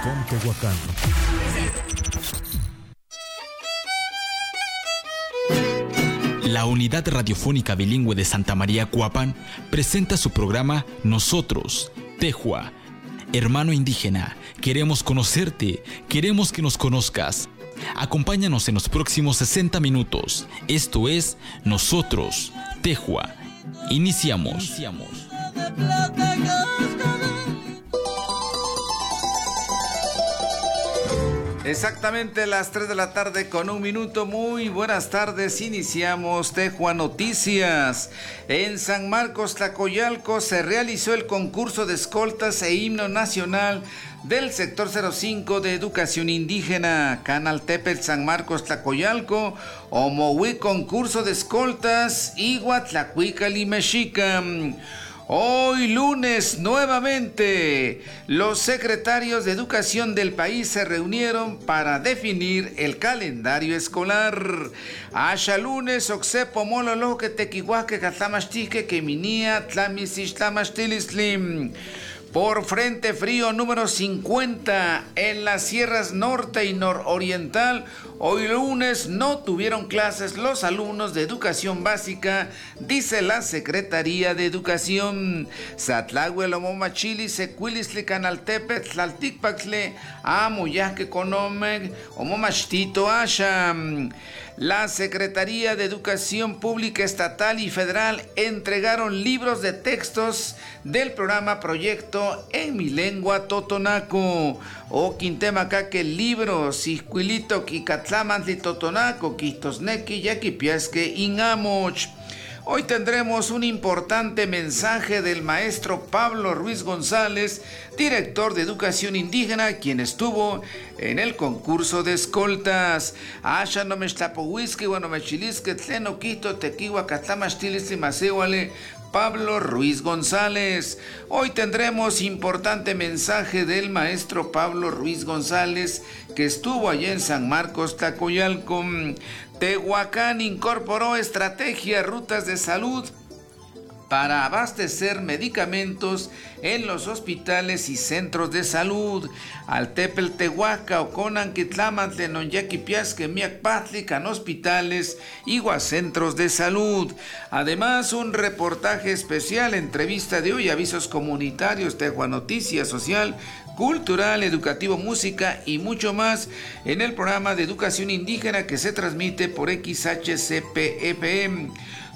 Rincón Tehuacán. La Unidad Radiofónica Bilingüe de Santa María Cuapan presenta su programa Nosotros, Tehua. Hermano indígena, queremos conocerte, queremos que nos conozcas. Acompáñanos en los próximos 60 minutos. Esto es Nosotros, Tehua. Iniciamos. Exactamente las 3 de la tarde con 1 minuto. Muy buenas tardes. Iniciamos Tehua Noticias. En San Marcos, Tlacoyalco, se realizó el concurso de escoltas e himno nacional del sector 05 de educación indígena. Canaltepetl, San Marcos, Tlacoyalco, Omohui, concurso de escoltas, Igua, Tlacuicali, Mexica. Hoy lunes, nuevamente, los secretarios de educación del país se reunieron para definir el calendario escolar. Asha lunes, Oxepo, Mololo, que Tequihuaque, Catlamastique, que Minia, Tlamisis, Tlamashtilislim. Por frente frío número 50 en las sierras norte y nororiental, hoy lunes no tuvieron clases los alumnos de educación básica, dice la Secretaría de Educación. Satlahuel, Omomachili, Secuilisli, Canaltepetl, Tlalticpacle, Amoyaque, Conome, Omomachtito, Asha. La Secretaría de Educación Pública Estatal y Federal entregaron libros de textos del programa Proyecto en mi lengua totonaco. O Quintemacaque libros, Iscuilito, Quicatlamantli totonaco, Quistosnequi, Yaquipiasque, Ingamoch. Hoy tendremos un importante mensaje del maestro Pablo Ruiz González, director de Educación Indígena, quien estuvo en el concurso de escoltas. Asha no me estapohuisque, bueno me chilisque, tleno quito, tequiwa, catamastilis y masewale. Pablo Ruiz González. Hoy tendremos importante mensaje del maestro Pablo Ruiz González, que estuvo allá en San Marcos, Tlacoyalco. Tehuacán incorporó estrategia rutas de salud para abastecer medicamentos en los hospitales y centros de salud. Altepel, Tehuaca, Oconan, Quitlamantli, Nonyaquipiasque, Miacpatli, can hospitales y centros de salud. Además, un reportaje especial, entrevista de hoy, avisos comunitarios, Tehua Noticias, social, cultural, educativo, música y mucho más en el programa de educación indígena que se transmite por XHCP-FM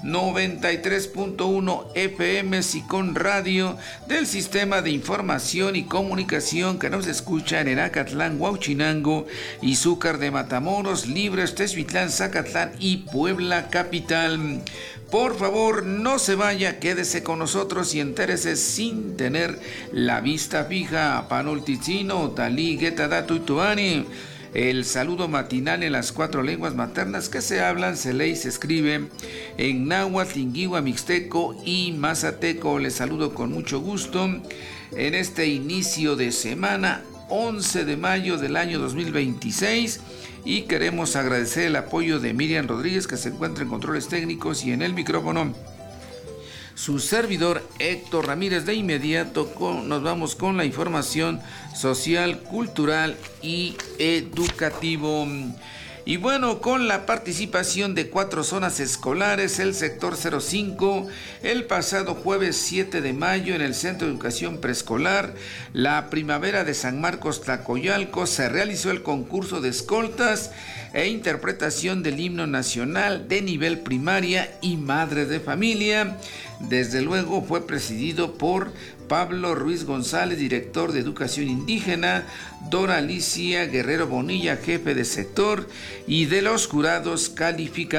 93.1 FM Sicón Radio del Sistema de Información y Comunicación que nos escucha en Acatlán, Huauchinango, Izúcar de Matamoros, Libres, Texuitlán, Zacatlán y Puebla Capital. Por favor, no se vaya, quédese con nosotros y entérese sin tener la vista fija. Panolticino, Talí, Guetadato y Tuani. El saludo matinal en las 4 lenguas maternas que se hablan, se lee y se escribe en náhuatl, inguihua, mixteco y mazateco. Les saludo con mucho gusto en este inicio de semana, 11 de mayo del año 2026. Y queremos agradecer el apoyo de Miriam Rodríguez, que se encuentra en controles técnicos, y en el micrófono su servidor Héctor Ramírez. De inmediato nos vamos con la información social, cultural y educativo. Y bueno, con la participación de 4 zonas escolares, el sector 05, el pasado jueves 7 de mayo en el Centro de Educación Preescolar, la Primavera de San Marcos, Tlacoyalco, se realizó el concurso de escoltas e interpretación del himno nacional de nivel primaria y madre de familia. Desde luego fue presidido por Pablo Ruiz González, director de Educación Indígena, Dora Alicia Guerrero Bonilla, jefe de sector, y de los jurados calificadores.